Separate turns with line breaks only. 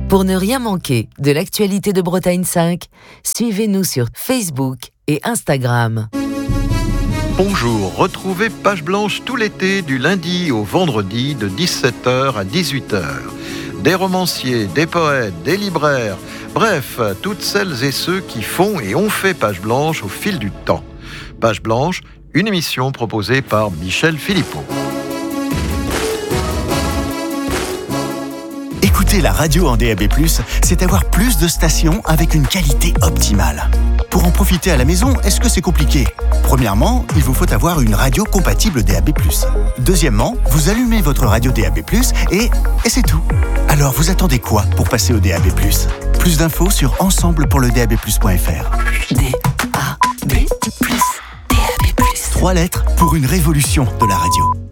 Pour ne rien manquer de l'actualité de Bretagne 5, suivez-nous sur Facebook et Instagram.
Bonjour, retrouvez Page Blanche tout l'été du lundi au vendredi de 17h à 18h. Des romanciers, des poètes, des libraires, bref, toutes celles et ceux qui font et ont fait Page Blanche au fil du temps. Page Blanche, une émission proposée par Michel Philippot.
Écouter la radio en DAB+, c'est avoir plus de stations avec une qualité optimale. Pour en profiter à la maison, est-ce que c'est compliqué ? Premièrement, il vous faut avoir une radio compatible DAB+. Deuxièmement, vous allumez votre radio DAB+, et c'est tout. Alors vous attendez quoi pour passer au DAB+? Plus d'infos sur ensemblepourledab+.fr. DAB+. 3 lettres pour une révolution de la radio.